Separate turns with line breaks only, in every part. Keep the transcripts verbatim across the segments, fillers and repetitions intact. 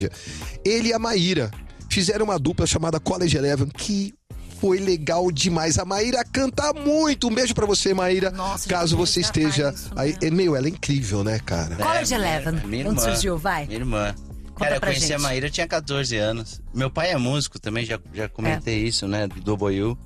Ele e a Maíra fizeram uma dupla chamada College Eleven, que foi legal demais. A Maíra canta muito. Um beijo pra você, Maíra.
Nossa,
caso você esteja
isso,
aí. É, meu, ela é incrível, né, cara?
College
É,
Eleven.
minha- minha
Onde
irmã.
surgiu, vai?
Minha irmã.
Conta
Cara, eu
pra
conheci
gente.
a Maíra, eu tinha catorze anos. Meu pai é músico também, já, já comentei
É.
isso, né, do W U.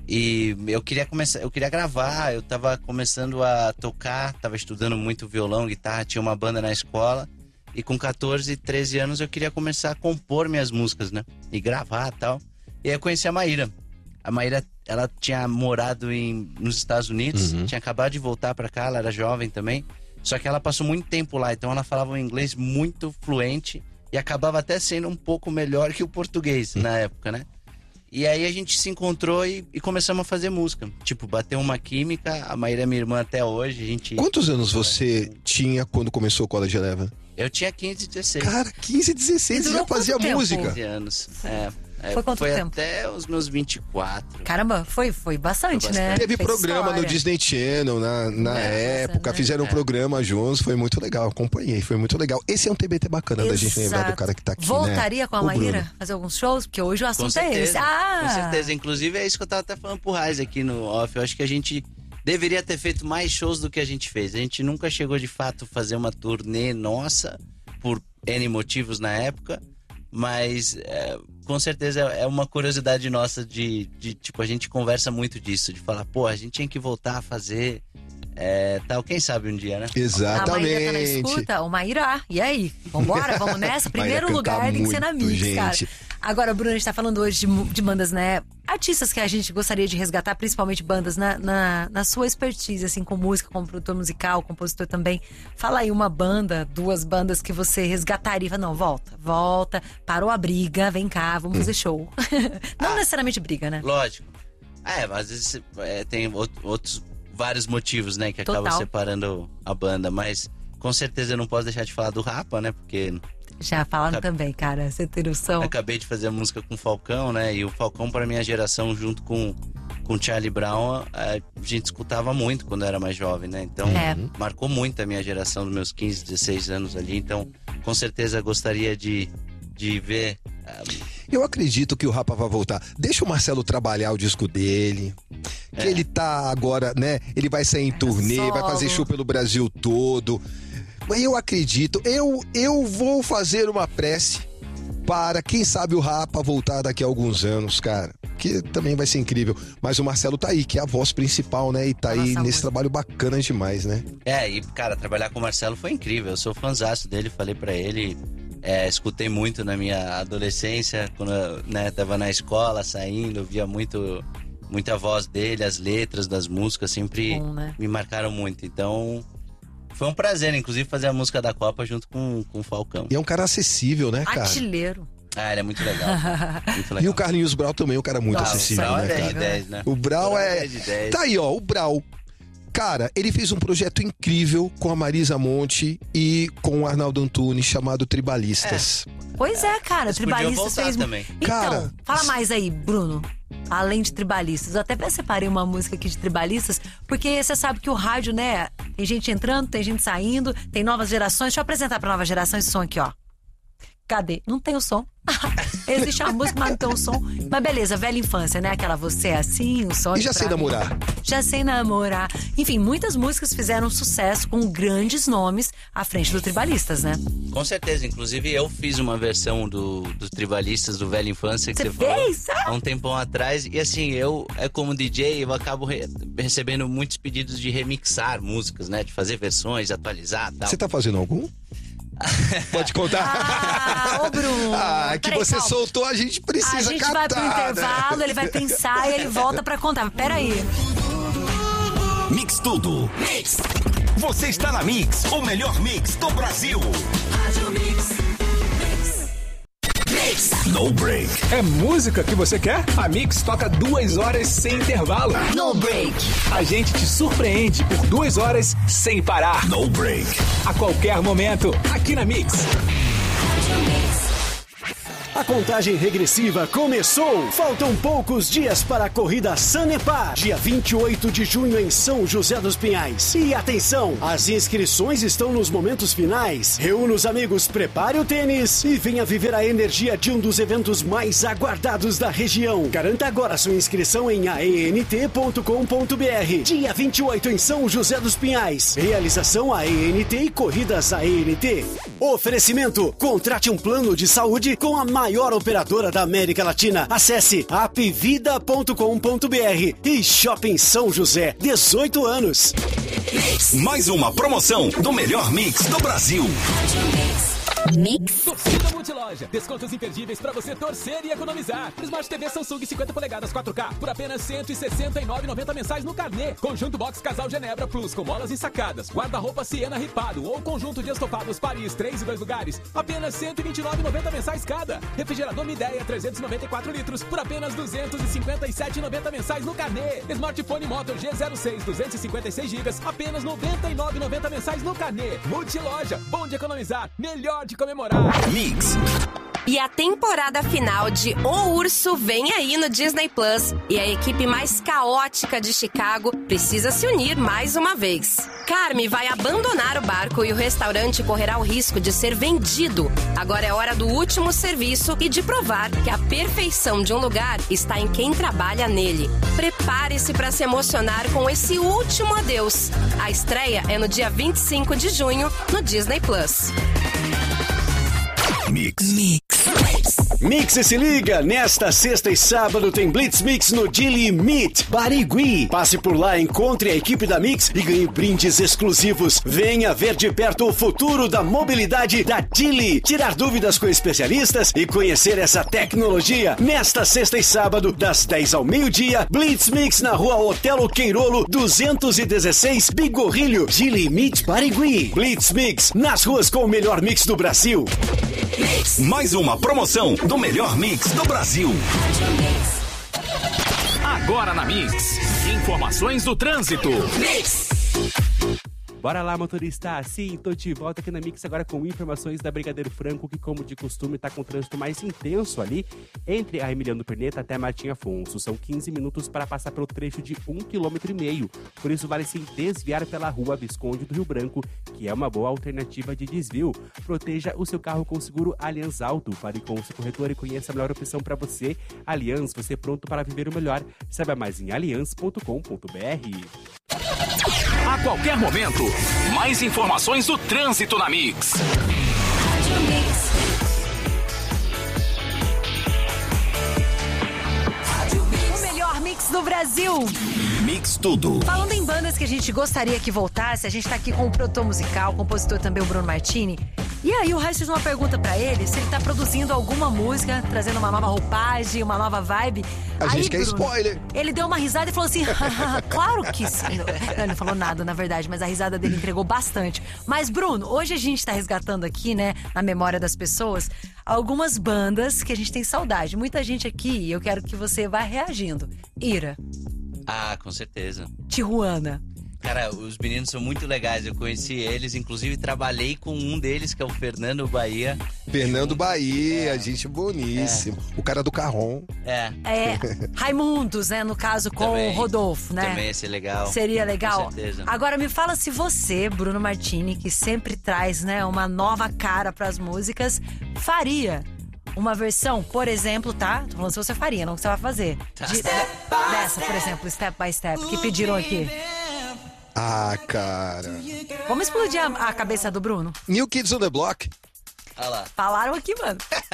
E eu queria começar, eu queria gravar, eu tava começando a tocar, tava estudando muito violão, guitarra, tinha uma banda na escola. E com catorze, treze anos eu queria começar a compor minhas músicas, né? E gravar e tal. E aí eu conheci a Maíra. A Maíra, ela tinha morado em, nos Estados Unidos,
Uhum.
tinha acabado de voltar pra cá, ela era jovem também. Só que ela passou muito tempo lá, então ela falava um inglês muito fluente e acabava até sendo um pouco melhor que o português na época, né? E aí a gente se encontrou e, e começamos a fazer música. Tipo, bateu uma química, a Maíra é minha irmã até hoje, a gente...
Quantos anos você tinha quando começou o College Eleven?
Eu tinha quinze, dezesseis.
Cara, quinze, dezesseis,
E
você
durou
já fazia
quanto tempo?
música.
quinze anos. É, é,
Foi quanto tempo?
até os meus vinte e quatro.
Caramba, foi, foi bastante,
Foi
né?
bastante.
Teve
Fez
programa
história.
no Disney Channel na, na
É,
época,
né?
fizeram um
É.
programa juntos, foi muito legal, acompanhei, foi muito legal. Esse é um T B T bacana da gente lembrar do
Exato.
cara que tá aqui,
Voltaria
né?
com a
O
Maíra
Bruno.
fazer alguns shows? Porque hoje o
Com
assunto é esse.
certeza,
Ah!
com certeza. Inclusive é isso que eu tava até falando pro Raiz aqui no off. Eu acho que a gente deveria ter feito mais shows do que a gente fez. A gente nunca chegou de fato a fazer uma turnê nossa, por N motivos na época. Mas é, com certeza é uma curiosidade nossa de, de, tipo, a gente conversa muito disso, de falar, pô, a gente tinha que voltar a fazer é, tal, quem sabe um dia, né?
A Maíra tá na
Exatamente.
escuta? O Maíra, e aí? Vambora? Vamos nessa? Primeiro
Maíra
lugar
canta
tem que ser na
muito,
Mix,
gente.
cara. Agora, Bruno, a gente tá falando hoje de, mu- de bandas, né? Artistas que a gente gostaria de resgatar, principalmente bandas na, na, na sua expertise, assim, com música, como produtor musical, compositor também. Fala aí uma banda, duas bandas que você resgataria. Fala, não, volta, volta, parou a briga, vem cá, vamos fazer show. Não necessariamente briga, né?
Lógico. É, mas às vezes é, tem out- outros vários motivos, né, que acabam
Total.
separando a banda, mas com certeza eu não posso deixar de falar do Rapa, né, porque
Já falaram
Acab-
também, cara, você tem noção.
acabei de fazer a música com o Falcão, né, e o Falcão pra minha geração, junto com com Charlie Brown, a gente escutava muito quando eu era mais jovem, né, então
É.
marcou muito a minha geração dos meus quinze, dezesseis anos ali, então com certeza gostaria de, de ver... ah,
Eu acredito que o Rapa vai voltar. Deixa o Marcelo trabalhar o disco dele. Que
É.
ele tá agora, né? Ele vai sair em turnê,
solo.
vai fazer show pelo Brasil todo. Mas eu acredito, eu, eu vou fazer uma prece para, quem sabe, o Rapa voltar daqui a alguns anos, cara. Que também vai ser incrível. Mas o Marcelo tá aí, que é a voz principal, né? E tá
A
aí
nossa
nesse
música.
trabalho bacana demais, né?
É, e cara, trabalhar com o Marcelo foi incrível. Eu sou fãzaço dele, falei pra ele. É, escutei muito na minha adolescência, quando eu, né, tava na escola, saindo, via muito, muita voz dele, as letras das músicas sempre
Bom, né?
me marcaram muito. Então, foi um prazer, inclusive, fazer a música da Copa junto com, com o Falcão.
E é um cara acessível, né, cara?
Artilheiro.
Ah, ele é muito legal. Muito legal.
E o Carlinhos Brau também é um cara muito
Ah,
acessível,
o Brau
né,
é dez
cara?
de dez, né?
O Brau é...
dez de dez.
Tá aí, ó, o Brau. Cara, ele fez um projeto incrível com a Marisa Monte e com o Arnaldo Antunes, chamado Tribalistas.
Pois é, cara,
Eles podiam
Tribalistas
voltar
fez...
também.
Então,
Cara,
fala mais aí, Bruno. Além de Tribalistas, eu até separei uma música aqui de Tribalistas, porque você sabe que o rádio, né, tem gente entrando, tem gente saindo, tem novas gerações. Deixa eu apresentar pra nova geração esse som aqui, ó. Cadê? Não tem o som. Existe a música, mas não tem o som. Mas beleza, velha infância, né? Aquela Você é Assim, o som
E
de
Já Sei
pra mim.
Namorar.
Já Sei Namorar. Enfim, muitas músicas fizeram sucesso com grandes nomes à frente do Tribalistas, né?
Com certeza, inclusive eu fiz uma versão do, dos Tribalistas do Velha Infância que
Você
você, falou
fez? Ah!
há um tempão atrás. E assim, eu, é como D J, eu acabo re- recebendo muitos pedidos de remixar músicas, né? De fazer versões, atualizar e tal.
Você tá fazendo algum? Pode contar?
Ah, ô Bruno.
Ah, que
Peraí,
você
calma.
soltou, a gente precisa
A gente
catar,
vai pro
né?
intervalo, ele vai pensar e ele volta pra contar. Peraí.
Mix Tudo. Mix. Você está na Mix, o melhor mix do Brasil. Mix. No break.
É música que você quer? A Mix toca duas horas sem intervalo.
No break.
A gente te surpreende por duas horas sem parar.
No break.
A qualquer momento, aqui na Mix. A
contagem regressiva começou. Faltam poucos dias para a corrida Sanepar, dia vinte e oito de junho em São José dos Pinhais. E atenção, as inscrições estão nos momentos finais. Reúna os amigos, prepare o tênis e venha viver a energia de um dos eventos mais aguardados da região. Garanta agora sua inscrição em a e n t ponto com ponto b r. Dia vinte e oito em São José dos Pinhais. Realização A E N T e Corridas A E N T. Oferecimento: contrate um plano de saúde com a maior operadora da América Latina. Acesse apvida ponto com ponto b r e Shopping São José, dezoito anos.
Mais uma promoção do melhor mix do Brasil.
Mix.
Torcida Multiloja. Descontos imperdíveis pra você torcer e economizar. Smart T V Samsung cinquenta polegadas quatro K por apenas cento e sessenta e nove reais e noventa centavos mensais no carnê. Conjunto Box Casal Genebra Plus com molas ensacadas. Guarda-roupa Siena ripado ou conjunto de estofados Paris três e dois lugares. Apenas cento e vinte e nove reais e noventa centavos mensais cada. Refrigerador Midea trezentos e noventa e quatro litros por apenas duzentos e cinquenta e sete reais e noventa centavos mensais no carnê. Smartphone Moto G zero seis duzentos e cinquenta e seis gigas apenas noventa e nove reais e noventa centavos mensais no carnê. Multiloja. Bom de economizar. Melhor de comemorar.
Mix.
E a temporada final de O Urso vem aí no Disney Plus. E a equipe mais caótica de Chicago precisa se unir mais uma vez. Carme vai abandonar o barco e o restaurante correrá o risco de ser vendido. Agora é hora do último serviço e de provar que a perfeição de um lugar está em quem trabalha nele. Prepare-se para se emocionar com esse último adeus. A estreia é no dia vinte e cinco de junho no Disney Plus.
Mix. Mix.
Mix e se liga, nesta sexta e sábado tem Blitz Mix no Dili Meet Barigui. Passe por lá, encontre a equipe da Mix e ganhe brindes exclusivos. Venha ver de perto o futuro da mobilidade da Dili, tirar dúvidas com especialistas e conhecer essa tecnologia. Nesta sexta e sábado, das dez ao meio-dia, Blitz Mix na rua Otelo Queirolo, duzentos e dezesseis, Bigorrilho, Dili Meet Barigui. Blitz Mix, nas ruas com o melhor mix do Brasil.
Mais uma promoção do melhor mix do Brasil.
Agora na Mix, informações do trânsito.
Mix. Bora lá, motorista. Sim, tô de volta aqui na Mix agora com informações da Brigadeiro Franco, que como de costume tá com o trânsito mais intenso ali entre a Emiliano Perneta até Martim Afonso. São quinze minutos para passar pelo trecho de um vírgula cinco quilômetros. Por isso vale sim desviar pela rua Visconde do Rio Branco, que é uma boa alternativa de desvio. Proteja o seu carro com o seguro Allianz Auto. Fale com o seu corretor e conheça a melhor opção para você. Allianz, você pronto para viver o melhor. Saiba mais em allianz ponto com ponto b r.
A qualquer momento, mais informações do trânsito na Mix.
O melhor mix do Brasil.
Mix tudo.
Falando em bandas que a gente gostaria que voltasse, a gente tá aqui com o produtor musical, compositor também, o Bruno Martini. E aí o Raiz fez uma pergunta pra ele, se ele tá produzindo alguma música, trazendo uma nova roupagem, uma nova vibe.
A
aí,
gente quer
Bruno,
spoiler.
Ele deu uma risada e falou assim, claro que sim. Ele não falou nada, na verdade, mas a risada dele entregou bastante. Mas, Bruno, hoje a gente tá resgatando aqui, né, na memória das pessoas, algumas bandas que a gente tem saudade. Muita gente aqui, e eu quero que você vá reagindo. Ira.
Ah, com certeza.
Tijuana.
Cara, os meninos são muito legais, eu conheci eles, inclusive trabalhei com um deles, que é o Fernando Bahia.
Fernando Bahia,
É.
gente boníssimo. É. O cara do Carrom.
É.
É, Raimundos, né, no caso com
Também,
o Rodolfo, né?
Também ia ser legal.
Seria legal.
Com certeza.
Agora me fala se você, Bruno Martini, que sempre traz, né, uma nova cara pras músicas, faria uma versão, por exemplo, tá? Tô falando se você faria, não o que você vai fazer.
Tá.
De- dessa, por exemplo, Step by Step, que pediram aqui.
Ah, cara.
Vamos explodir a, a cabeça do Bruno?
New Kids on the Block.
Olha lá.
Falaram aqui, mano.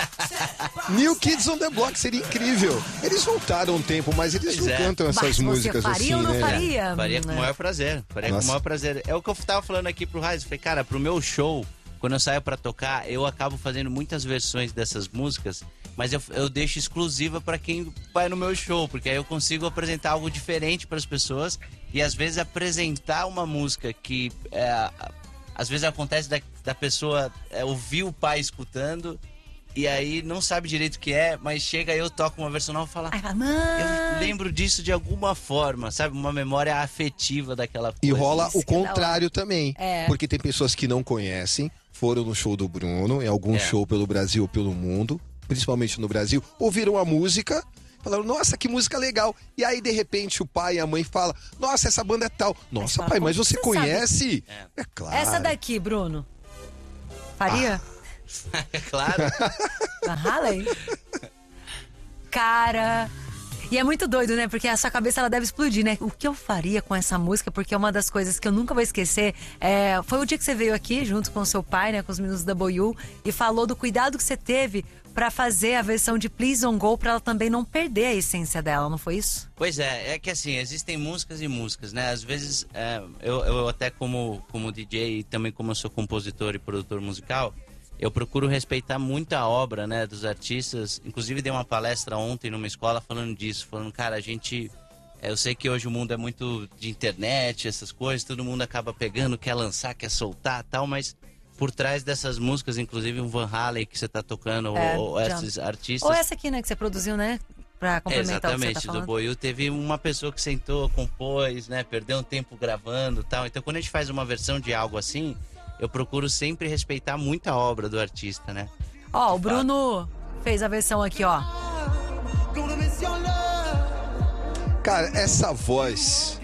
New Kids on the Block seria incrível. Eles voltaram um tempo, mas eles
Pois
não
é.
cantam essas
Mas você
músicas
faria
assim,
ou não
né?
faria?
Faria com o maior prazer. Faria
Nossa.
com o maior prazer. É o que eu tava falando aqui pro Raiz. Eu falei, cara, pro meu show, quando eu saio pra tocar, eu acabo fazendo muitas versões dessas músicas, mas eu, eu deixo exclusiva pra quem vai no meu show, porque aí eu consigo apresentar algo diferente pras pessoas e às vezes apresentar uma música que é, às vezes acontece da, da pessoa é, ouvir o pai escutando e aí não sabe direito o que é, mas chega aí eu toco uma versão nova e fala,
Ai, fala,
eu
mãe.
lembro disso de alguma forma, sabe? Uma memória afetiva daquela coisa.
E rola
Isso
o
que é da
contrário também.
É.
Porque tem pessoas que não conhecem, foram no show do Bruno, em algum
É.
show pelo Brasil ou pelo mundo, principalmente no Brasil, ouviram a música, falaram, nossa, que música legal. E aí, de repente, o pai e a mãe falam, nossa, essa banda é tal. Nossa,
Mas,
pai, mas você,
você
conhece? É. é claro.
Essa daqui, Bruno. Faria?
Ah. Claro.
Van Halen? Cara... E é muito doido, né? Porque a sua cabeça ela deve explodir, né? O que eu faria com essa música? Porque é uma das coisas que eu nunca vou esquecer. É, foi o dia que você veio aqui, junto com o seu pai, né? Com os meninos da W U, e falou do cuidado que você teve pra fazer a versão de Please Don't Go, pra ela também não perder a essência dela, não foi isso?
Pois é, é que assim, existem músicas e músicas, né? Às vezes, é, eu, eu até como, como D J e também como eu sou compositor e produtor musical, eu procuro respeitar muito a obra, né, dos artistas. Inclusive dei uma palestra ontem numa escola falando disso, falando, cara, a gente... Eu sei que hoje o mundo é muito de internet, essas coisas, todo mundo acaba pegando, quer lançar, quer soltar e tal, mas por trás dessas músicas, inclusive um Van Halen que você tá tocando, é, ou, ou esses artistas...
Ou essa aqui, né, que você produziu, né? Pra complementar
Exatamente,
o que você tá falando.
do Boiú teve uma pessoa que sentou, compôs, né, perdeu um tempo gravando e tal. Então quando a gente faz uma versão de algo assim... Eu procuro sempre respeitar muito a obra do artista, né?
Ó, oh, o Bruno fez a versão aqui, ó.
Cara, essa voz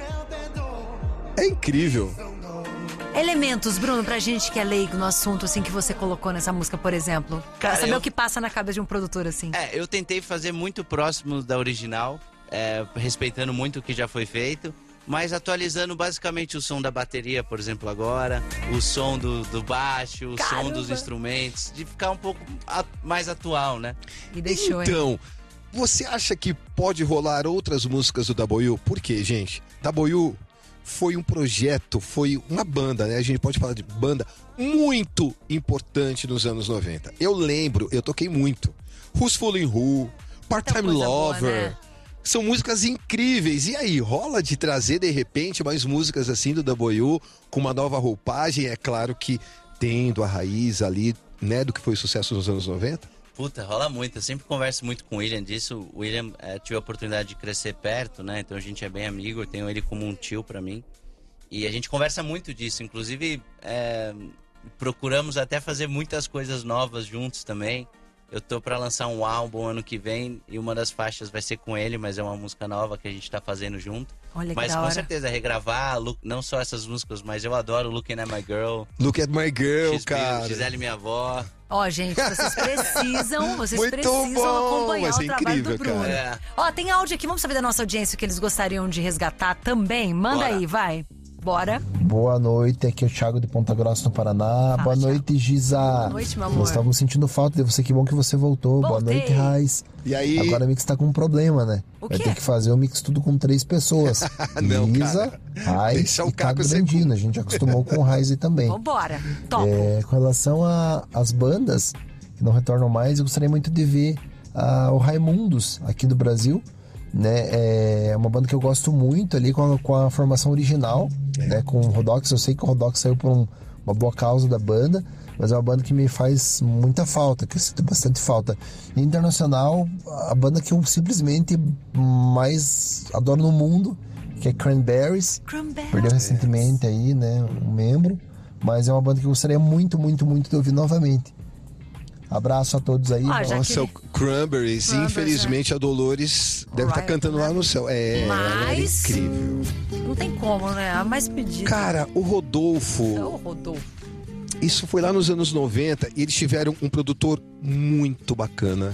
é incrível.
Elementos, Bruno, pra gente que é leigo no assunto, assim, que você colocou nessa música, por exemplo. Cara, pra saber
eu...
o que passa na cabeça de um produtor, assim.
É, eu tentei fazer muito próximo da original, é, respeitando muito o que já foi feito. Mas atualizando basicamente o som da bateria, por exemplo, agora, o som do, do baixo, o
Caramba.
som dos instrumentos, de ficar um pouco a, mais atual, né?
E deixou,
então,
hein?
você acha que pode rolar outras músicas do W U? Por quê, gente? W U foi um projeto, foi uma banda, né? A gente pode falar de banda muito importante nos anos noventa. Eu lembro, eu toquei muito. Who's Fooling Who, Part-Time Lover... Boa, né? São músicas incríveis. E aí, rola de trazer, de repente, mais músicas assim do W U, com uma nova roupagem? É claro que tendo a raiz ali, né, do que foi sucesso nos anos noventa?
Puta, rola muito. Eu sempre converso muito com o William disso. O William é, tive a oportunidade de crescer perto, né? Então a gente é bem amigo. Eu tenho ele como um tio pra mim. E a gente conversa muito disso. Inclusive, é, procuramos até fazer muitas coisas novas juntos também. Eu tô pra lançar um álbum ano que vem e uma das faixas vai ser com ele, mas é uma música nova que a gente tá fazendo junto.
Olha,
mas
que
com
hora.
certeza, regravar look, não só essas músicas, mas eu adoro Looking at My Girl.
Look at My Girl,
X-Bill,
cara.
Gisele, minha avó.
Ó, gente, vocês precisam, vocês
Muito
precisam
bom,
acompanhar
vai ser
o trabalho
incrível,
do Bruno.
cara.
É.
Ó, tem áudio aqui, vamos saber da nossa audiência o que eles gostariam de resgatar também? Manda
Bora.
aí, vai. Bora.
Boa noite, aqui é o Thiago de Ponta Grossa, no Paraná.
Fala,
Boa noite, Giza.
Boa noite, meu amor.
Nós estávamos sentindo falta de você, que bom que você voltou.
Voltei.
Boa noite, Raiz.
E aí?
Agora a Mix tá com um problema, né?
O
Vai
quê?
ter que fazer o Mix tudo com três pessoas.
Não,
Giza, Raiz
Deixa o
e Caco
Caco ser
Grandino. A gente acostumou com o Raiz aí também.
Vambora. Top.
É, com relação às bandas que não retornam mais, eu gostaria muito de ver ah, o Raimundos aqui do Brasil. Né? É uma banda que eu gosto muito ali com a, com a formação original, né? Com o Rodox. Eu sei que o Rodox saiu por um, uma boa causa da banda, mas é uma banda que me faz muita falta, que eu sinto bastante falta. E internacional, a banda que eu simplesmente mais adoro no mundo, que é Cranberries.
Cranberries.
Perdeu recentemente aí, né, um membro, mas é uma banda que eu gostaria muito, muito, muito de ouvir novamente. Abraço a todos aí.
Ah, já
Nossa,
que-
o Cranberries,
Cranberries,
infelizmente a Dolores deve estar
Ryan,
cantando lá no céu. É, ela era
Mas-
incrível.
Não tem como, né? A mais pedida.
Cara, o Rodolfo,
Ô, Rodolfo.
isso foi lá nos anos noventa e eles tiveram um produtor muito bacana.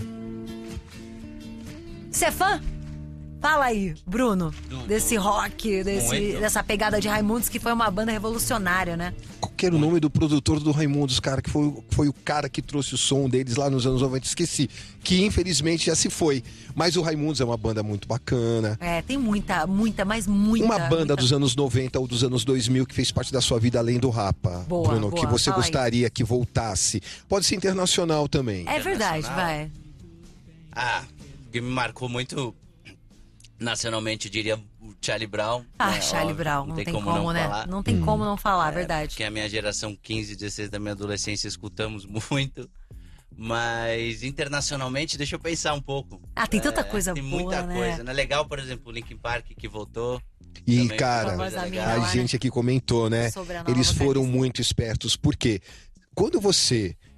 Você é fã? Fala aí, Bruno,
Do-
desse rock, desse,
Muito.
dessa pegada de Raimundos, que foi uma banda revolucionária, né?
Qual que era o nome do produtor do Raimundos, cara? Que foi, foi o cara que trouxe o som deles lá nos anos noventa. Esqueci. Que infelizmente já se foi. Mas o Raimundos é uma banda muito bacana.
É, tem muita, muita, mas muita.
Uma banda
muita...
dos anos noventa ou dos anos dois mil que fez parte da sua vida além do Rapa.
Boa,
Bruno,
boa,
que você
fala aí.
gostaria que voltasse. Pode ser internacional também.
É verdade,
Internacional.
vai.
Ah, o que me marcou muito nacionalmente, eu diria o Charlie Brown.
Ah,
né?
Charlie
Óbvio,
Brown, não tem como,
não
né?
falar.
Não tem como não falar, verdade.
Porque a minha geração quinze, dezesseis da minha adolescência escutamos muito. Mas internacionalmente, deixa eu pensar um pouco.
Ah, tem tanta coisa
tem
boa,
muita
né?
coisa, né? Legal, por exemplo, o Linkin Park que voltou.
E,
Também
cara,
foi uma coisa
a
legal.
mina
a
lá,
gente aqui comentou, né?
Sobre a nova
Eles foram
vocalista.
muito espertos. Por quê? Quando você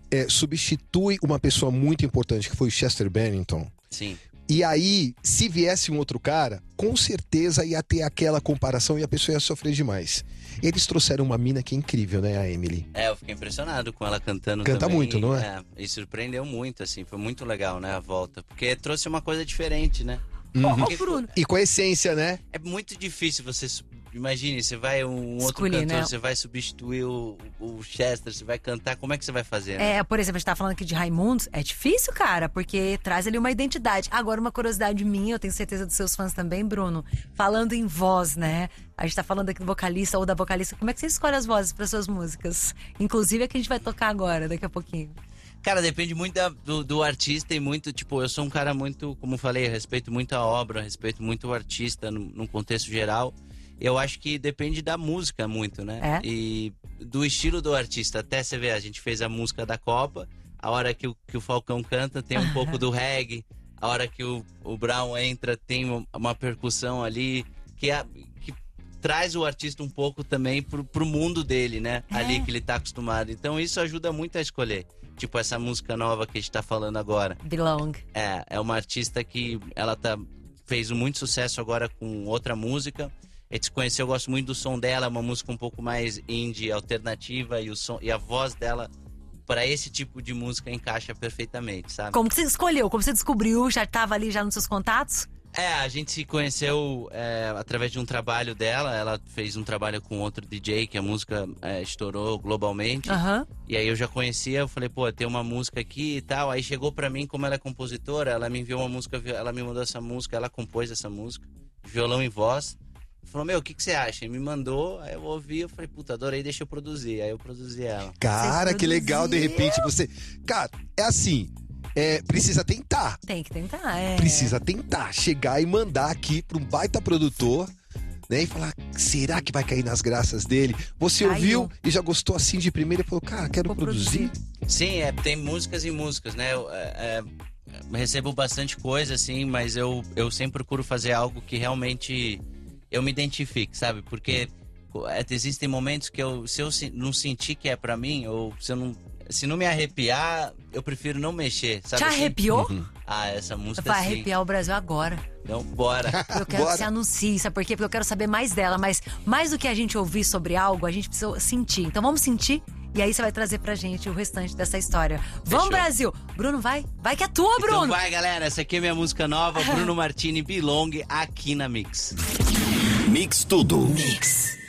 é, substitui uma pessoa muito importante, que foi o Chester Bennington.
Sim.
E aí, se viesse um outro cara, com certeza ia ter aquela comparação e a pessoa ia sofrer demais. Eles trouxeram uma mina que é incrível, né, a Emily?
É, eu fiquei impressionado com ela cantando
Canta
também.
muito, não é?
É, e surpreendeu muito, assim, foi muito legal, né, a volta. Porque trouxe uma coisa diferente, né?
Uhum.
Ô, Bruno.
E com a essência, né?
É muito difícil você... Imagine, você vai um outro
Escolher,
cantor,
né?
você vai substituir o, o Chester, você vai cantar, como é que você vai fazer, né?
É, por exemplo, a gente tá falando aqui de Raimundos, é difícil, cara, porque traz ali uma identidade. Agora, uma curiosidade minha, eu tenho certeza dos seus fãs também, Bruno, falando em voz, né? A gente tá falando aqui do vocalista ou da vocalista, como é que você escolhe as vozes para suas músicas? Inclusive a que a gente vai tocar agora, daqui a pouquinho.
Cara, depende muito da, do, do artista e muito, tipo, eu sou um cara muito, como eu falei, eu respeito muito a obra, respeito muito o artista no, no contexto geral. Eu acho que depende da música muito, né?
É?
E do estilo do artista. Até você ver, a gente fez a música da Copa, a hora que o, que o Falcão canta tem um pouco do reggae, a hora que o, o Brown entra tem uma, uma percussão ali, que, é, que traz o artista um pouco também pro, pro mundo dele, né?
É.
Ali que ele tá acostumado. Então isso ajuda muito a escolher. Tipo essa música nova que a gente tá falando agora.
Belong.
É, é uma artista que ela tá, fez muito sucesso agora com outra música. A gente se conheceu, eu gosto muito do som dela, é uma música um pouco mais indie, alternativa, e, o som, e a voz dela, para esse tipo de música, encaixa perfeitamente, sabe?
Como que você escolheu? Como você descobriu? Já tava ali já nos seus contatos?
É, a gente se conheceu é, através de um trabalho dela, ela fez um trabalho com outro D J, que a música é, estourou globalmente.
Aham.
E aí eu já conhecia, eu falei, pô, tem uma música aqui e tal. Aí chegou pra mim, como ela é compositora, ela me enviou uma música, ela me mandou essa música, ela compôs essa música, violão e voz. Falou, meu, o que, que você acha? E me mandou, aí eu ouvi, eu falei, puta, adorei, deixa eu produzir. Aí eu produzi ela.
Cara, que legal, de repente você... Cara, é assim, é, precisa tentar.
Tem que tentar, é.
Precisa tentar, chegar e mandar aqui para um baita produtor, né? E falar, será que vai cair nas graças dele? Você
Caiu.
ouviu e já gostou assim de primeira e falou, cara, quero
Vou
produzir.
produzir.
Sim, é, tem músicas e músicas, né? Eu, é, é, recebo bastante coisa, assim, mas eu, eu sempre procuro fazer algo que realmente eu me identifique, sabe? Porque é, existem momentos que eu, se eu não sentir que é pra mim, ou se eu não, se não me arrepiar, eu prefiro não mexer, sabe?
Te
assim?
arrepiou?
Uhum.
Ah, essa música
Vai
sim.
arrepiar o Brasil agora.
Então, bora.
Eu quero
Bora.
que você anuncie, sabe por quê? Porque eu quero saber mais dela. Mas mais do que a gente ouvir sobre algo, a gente precisa sentir. Então vamos sentir e aí você vai trazer pra gente o restante dessa história. Vamos,
Fechou.
Brasil! Bruno, vai. Vai que é tua, Bruno!
Então vai, galera. Essa aqui é minha música nova, Bruno Martini Belong, aqui na Mix.
Mix tudo. Mix.